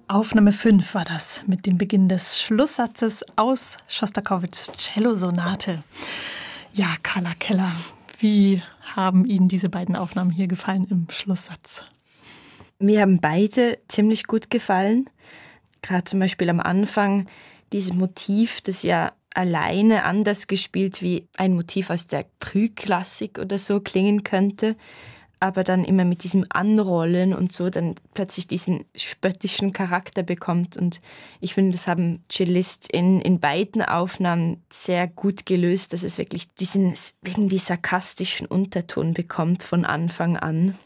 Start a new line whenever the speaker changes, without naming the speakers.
Aufnahme 5 war das mit dem Beginn des Schlusssatzes aus Schostakowitschs Cellosonate. Ja, Carla Keller, wie haben Ihnen diese beiden Aufnahmen hier gefallen im Schlusssatz?
Mir haben beide ziemlich gut gefallen. Gerade zum Beispiel am Anfang dieses Motiv, das ja alleine anders gespielt wie ein Motiv aus der Prü-Klassik oder so klingen könnte, aber dann immer mit diesem Anrollen und so dann plötzlich diesen spöttischen Charakter bekommt. Und ich finde, das haben CellistInnen in beiden Aufnahmen sehr gut gelöst, dass es wirklich diesen irgendwie sarkastischen Unterton bekommt von Anfang an.